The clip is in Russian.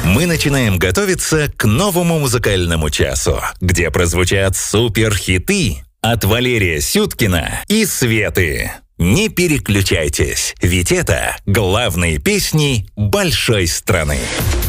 Мы начинаем готовиться к новому музыкальному часу, где прозвучат суперхиты от Валерия Сюткина и Светы. Не переключайтесь, ведь это главные песни большой страны.